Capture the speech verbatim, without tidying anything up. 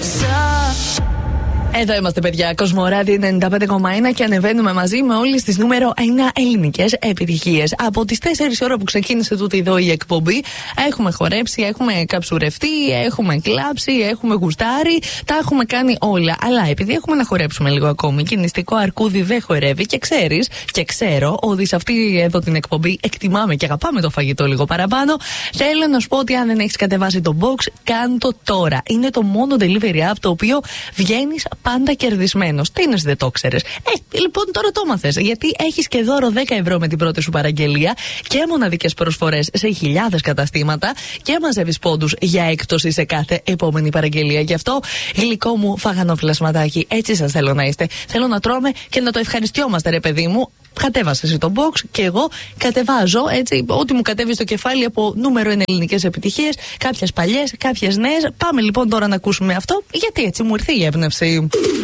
Εδώ είμαστε, παιδιά. Κοσμοράδι ενενήντα πέντε κόμμα ένα και ανεβαίνουμε μαζί με όλες τις νούμερο ένα ελληνικές επιτυχίες. Από τις τέσσερις ώρα που ξεκίνησε τούτη εδώ η εκπομπή, έχουμε χορέψει, έχουμε καψουρευτεί, έχουμε κλάψει, έχουμε γουστάρει. Τα έχουμε κάνει όλα. Αλλά επειδή έχουμε να χορέψουμε λίγο ακόμη και νηστικό αρκούδι δεν χορεύει και ξέρεις και ξέρω ότι σε αυτή εδώ την εκπομπή εκτιμάμε και αγαπάμε το φαγητό λίγο παραπάνω, θέλω να σου πω ότι αν δεν έχεις κατεβάσει το box, κάν το τώρα. Είναι το μόνο delivery app το οποίο βγαίνεις πάντα κερδισμένος. Τι είναι, δεν το ξέρεις? Ε, λοιπόν, τώρα το μάθες. Γιατί έχεις και δώρο δέκα ευρώ με την πρώτη σου παραγγελία και μοναδικές προσφορές σε χιλιάδες καταστήματα και μαζεύεις πόντους για έκπτωση σε κάθε επόμενη παραγγελία. Γι' αυτό, γλυκό μου φαγανό πλασματάκι, έτσι σας θέλω να είστε. Θέλω να τρώμε και να το ευχαριστιόμαστε, ρε παιδί μου. Κατέβασε εσύ το box και εγώ κατεβάζω έτσι ό,τι μου κατέβει στο κεφάλι από νούμερο ένα ελληνικές επιτυχίες, κάποιες παλιές, κάποιες νέες. Πάμε λοιπόν τώρα να ακούσουμε αυτό, γιατί έτσι μου ήρθε η έμπνευση.